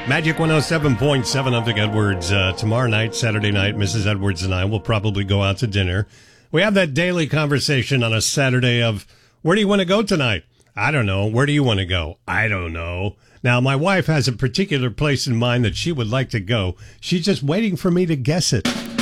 Magic 107.7, I'm Vic Edwards. Tomorrow night, Saturday night, Mrs. Edwards and I will probably go out to dinner. We have that daily conversation on a Saturday of, where do you want to go tonight? I don't know. Where do you want to go? I don't know. Now, my wife has a particular place in mind that she would like to go. She's just waiting for me to guess it.